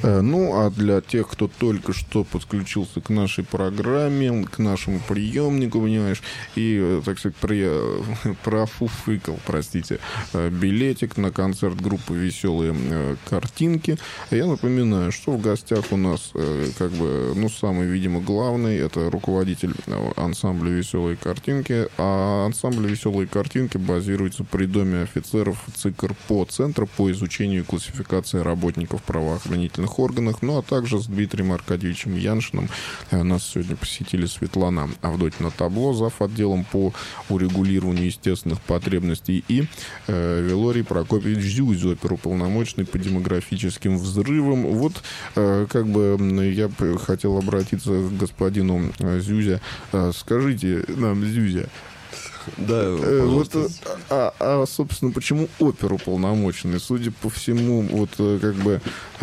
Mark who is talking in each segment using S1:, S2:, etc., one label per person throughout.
S1: Ну, а для тех, кто только что подключился к нашей программе, к нашему приемнику, понимаешь, и, так сказать, профуфыкал, простите, билетик на концерт группы «Веселые картинки», я напоминаю, что в гостях у нас, как бы, ну, самый, видимо, главный, это руководитель ансамбля «Веселые картинки», а ансамбль «Веселые картинки» базируется при Доме офицеров ЦИКРПО, Центра по изучению и классификации работников правоохранительных органов, ну, а также с Дмитрием Аркадьевичем Яншиным. Нас сегодня посетили Светлана Авдотьина Табло, зав. Отделом по урегулированию естественных потребностей, и Вилорий Прокопьевич Зюзь, оперуполномоченный по демографическим взрывам. Вот, как бы, я хотел обратиться к господину Зюзя. Скажите нам, Зюзя,
S2: да,
S1: вот, собственно, почему оперуполномоченный? Судя по всему, вот, как бы,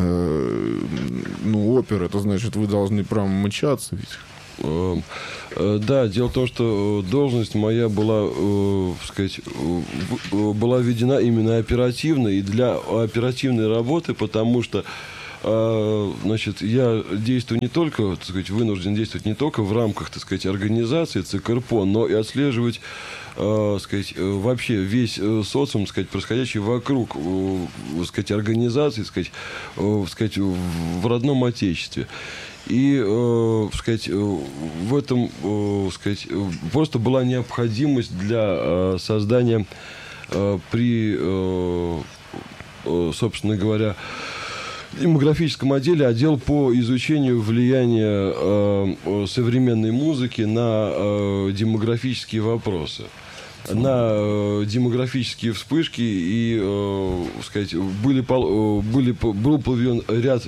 S1: ну, опера, это значит, вы должны прям мчаться ведь?
S2: Да, дело в том, что должность моя была, сказать, была введена именно оперативно и для оперативной работы, потому что, значит, я действую не только, так сказать, вынужден действовать не только в рамках, так сказать, организации ЦИКРПО, но и отслеживать, сказать, вообще весь социум, сказать, происходящий вокруг, сказать, организации, сказать, в родном отечестве. И, сказать, в этом, сказать, просто была необходимость для создания при, собственно говоря, демографическом отделе отдел по изучению влияния современной музыки на демографические вопросы, на демографические вспышки, и, сказать, был проведен ряд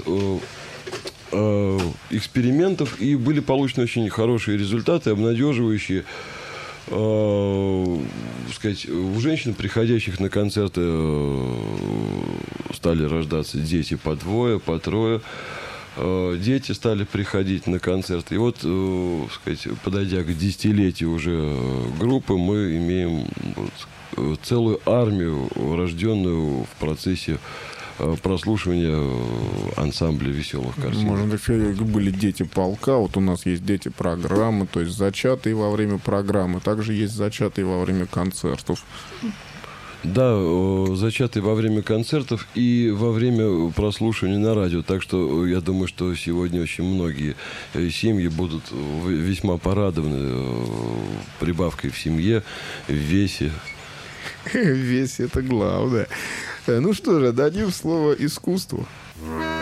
S2: экспериментов, и были получены очень хорошие результаты, обнадеживающие. Сказать, у женщин, приходящих на концерты, стали рождаться дети по двое, по трое. Дети стали приходить на концерты. И вот, сказать, подойдя к десятилетию уже группы, мы имеем вот целую армию, рожденную в процессе прослушивания ансамбля «Веселых картинок».
S1: Можно так сказать, были дети полка, вот у нас есть дети программы, то есть зачатые во время программы, также есть зачатые во время концертов.
S2: Да, зачатые во время концертов и во время прослушивания на радио. Так что я думаю, что сегодня очень многие семьи будут весьма порадованы прибавкой в семье, в весе.
S1: Весь это главное. Ну что же, дадим слово искусству.